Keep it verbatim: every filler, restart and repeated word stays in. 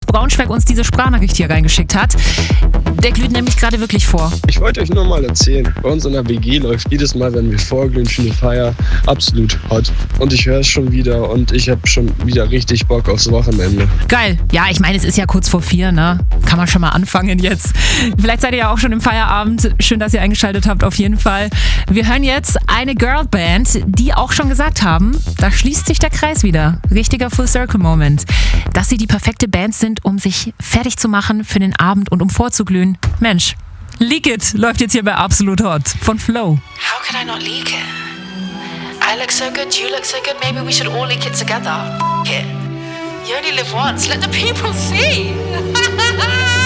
Braunschweig uns diese Sprachnachricht hier reingeschickt hat. Der glüht nämlich gerade wirklich vor. Ich wollte euch nur mal erzählen, bei uns in der W G läuft jedes Mal, wenn wir vorglühen, für eine Feier, absolut hot. Und ich höre es schon wieder und ich habe schon wieder richtig Bock aufs Wochenende. Geil. Ja, ich meine, es ist ja kurz vor vier, ne? Kann man schon mal anfangen jetzt. Vielleicht seid ihr ja auch schon im Feierabend. Schön, dass ihr eingeschaltet habt, auf jeden Fall. Wir hören jetzt eine Girlband, die auch schon gesagt haben, da schließt sich der Kreis wieder. Richtiger Full-Circle-Moment. Dass sie die perfekte Band sind, um sich fertig zu machen für den Abend und um vorzuglühen. Mensch, Leak It läuft jetzt hier bei Absolut Hot von Flow. How could I not leak it? I look so good, you look so good, maybe we should all leak it together. F*** it. You only live once, let the people see.